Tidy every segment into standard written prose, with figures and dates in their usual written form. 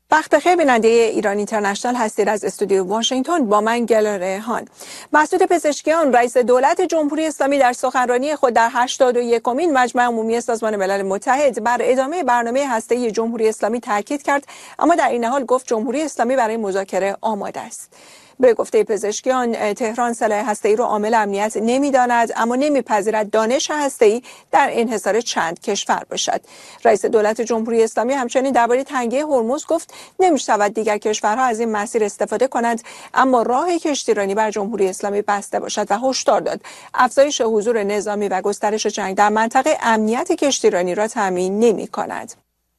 وقت بخیر بیننده ایران اینترنشنال هستید. از استودیو واشنگتن با من گل ریحان. مسعود پزشکیان رئیس دولت جمهوری اسلامی در سخنرانی خود در 81مین مجمع عمومی سازمان ملل متحد بر ادامه برنامه هسته‌ای جمهوری اسلامی تاکید کرد، اما در این حال گفت جمهوری اسلامی برای مذاکره آماده است. به گفته پزشکیان، تهران سلاح هسته‌ای را عامل امنیت نمی‌داند، اما نمی‌پذیرد دانش هسته‌ای در انحصار چند کشور باشد. رئیس دولت جمهوری اسلامی همچنین درباره تنگه هرمز گفت نمی‌شود دیگر کشورها از این مسیر استفاده کنند، اما راه کشتیرانی بر جمهوری اسلامی بسته باشد و هشدار داد افزایش حضور نظامی و گسترش جنگ در منطقه امنیت کشتیرانی را تضمین نمی‌کند.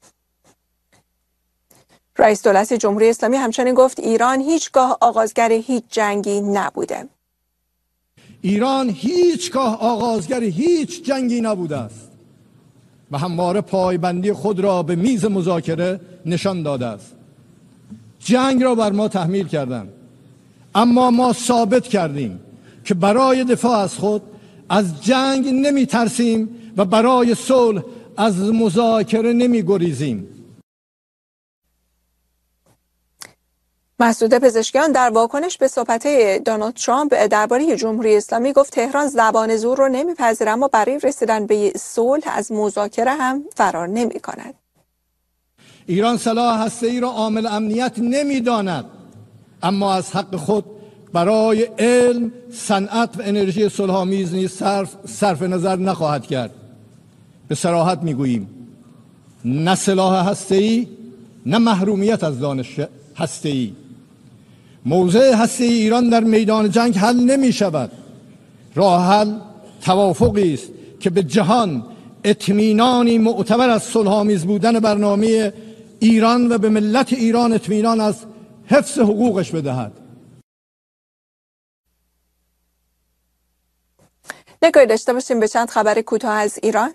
رئیس دولت جمهوری اسلامی همچنین گفت ایران هیچگاه آغازگر هیچ جنگی نبوده. ایران هیچگاه آغازگر هیچ جنگی نبوده است و همواره پایبندی خود را به میز مذاکره نشان داده است. جنگ را بر ما تحمیل کردند، اما ما ثابت کردیم که برای دفاع از خود از جنگ نمی ترسیم و برای صلح از مذاکره نمی گریزیم. مسعود پزشکیان در واکنش به صحبت دونالد ترامپ درباره جمهوری اسلامی گفت تهران زبان زور را نمیپذیرد، اما برای رسیدن به صلح از مذاکره هم فرار نمی‌کند. ایران سلاح هسته‌ای را عامل امنیت نمی‌داند، اما از حق خود برای علم، صنعت و انرژی صلح‌آمیز نیز صرف نظر نخواهد کرد. به صراحت می‌گوییم نه سلاح هسته‌ای، نه محرومیت از دانش هسته‌ای. موضع هسته‌ای ایران در میدان جنگ حل نمی شود. راه حل توافقی است که به جهان اطمینانی معتبر از صلح‌آمیز بودن برنامه ایران و به ملت ایران اطمینان از حفظ حقوقش بدهد. نگاهی داشته باشیم به چند خبر کوتاه از ایران.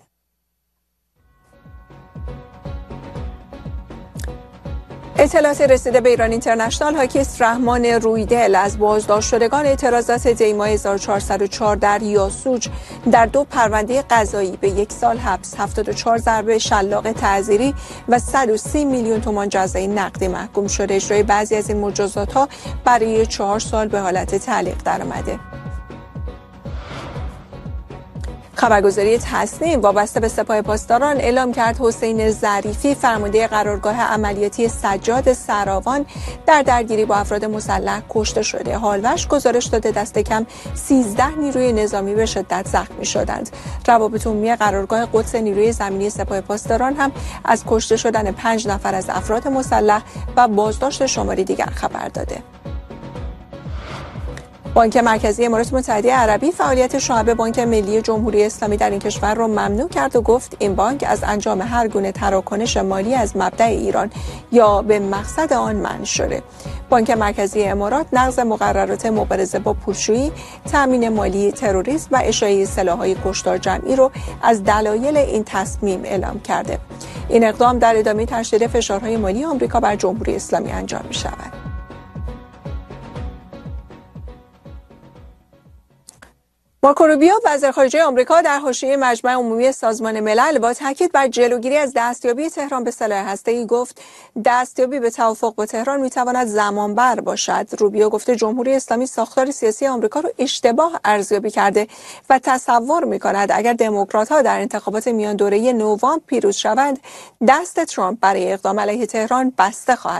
اطلاعات رسیده به ایران اینترنشنال حاکی است رحمان رویدل از بازداشت شدگان اعتراضات دی‌ماه 1404 در یاسوج در 2 پرونده قضایی به 1 سال حبس، 74 ضربه شلاق تعزیری و 130 میلیون تومان جزای نقدی محکوم شده. اجرای بعضی از این مجازات‌ها برای 4 سال به حالت تعلیق درآمده. خبرگزاری تصنیم وابسته به سپاه پاسداران اعلام کرد حسین ظریفی فرمانده قرارگاه عملیاتی سجاد سراوان در درگیری با افراد مسلح کشته شده. حالوش گزارش داده دست کم 13 نیروی نظامی به شدت زخمی شدند. روابط عمومی قرارگاه قدس نیروی زمینی سپاه پاسداران هم از کشته شدن 5 نفر از افراد مسلح و بازداشت شماری دیگر خبر داده. بانک مرکزی امارات متحده عربی فعالیت شعبه بانک ملی جمهوری اسلامی در این کشور را ممنوع کرد و گفت این بانک از انجام هر گونه تراکنش مالی از مبدأ ایران یا به مقصد آن منع شده. بانک مرکزی امارات نقض مقررات مبارزه با پولشویی، تامین مالی تروریسم و اشاعه سلاح‌های کشتار جمعی را از دلایل این تصمیم اعلام کرده. این اقدام در ادامه تشدید فشارهای مالی آمریکا بر جمهوری اسلامی انجام می‌شود. مارکو روبیو وزیر خارجه آمریکا در حاشیه مجمع عمومی سازمان ملل با تاکید بر جلوگیری از دستیابی تهران به سلاح هسته‌ای گفت دستیابی به توافق با تهران میتواند زمانبر باشد. روبیو گفته جمهوری اسلامی ساختار سیاسی آمریکا را اشتباه ارزیابی کرده و تصور میکند اگر دموکرات‌ها در انتخابات میان دوره‌ای نوامبر پیروز شوند دست ترامپ برای اقدام علیه تهران بسته خواهد